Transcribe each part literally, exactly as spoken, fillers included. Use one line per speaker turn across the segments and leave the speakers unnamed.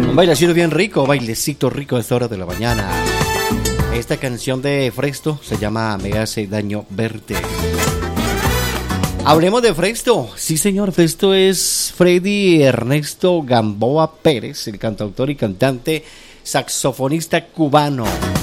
Un bailecito bien rico, bailecito rico a esta hora de la mañana. Esta canción de Fresto se llama Me hace daño verte. Hablemos de Fresto. Sí, señor, Fresto es Freddy Ernesto Gamboa Pérez, el cantautor y cantante saxofonista cubano.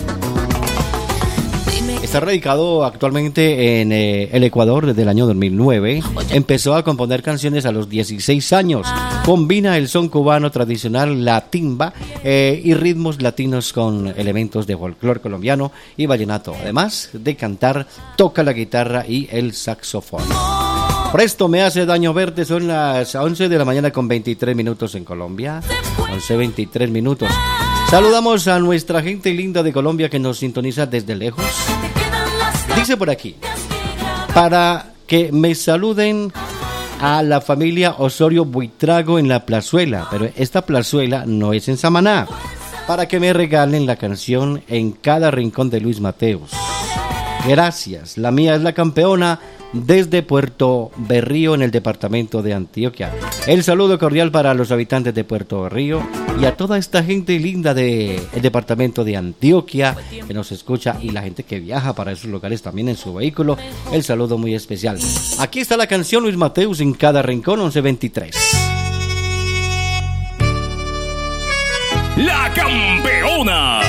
Está radicado actualmente en eh, el Ecuador desde el año dos mil nueve. Empezó a componer canciones a los dieciséis años. Combina el son cubano tradicional, la timba eh, y ritmos latinos con elementos de folclore colombiano y vallenato. Además de cantar, toca la guitarra y el saxofón. Presto me hace daño verte, son las once de la mañana con veintitrés minutos en Colombia. once veintitrés minutos. Saludamos a nuestra gente linda de Colombia que nos sintoniza desde lejos. Dice por aquí, para que me saluden a la familia Osorio Buitrago en la plazuela, pero esta plazuela no es en Samaná, para que me regalen la canción En cada rincón de Luis Mateus. Gracias, la mía es la campeona desde Puerto Berrío en el departamento de Antioquia. El saludo cordial para los habitantes de Puerto Berrío y a toda esta gente linda del departamento de Antioquia que nos escucha y la gente que viaja para esos lugares también en su vehículo. El saludo muy especial. Aquí está la canción Luis Mateus En cada rincón, once veintitrés.
La campeona.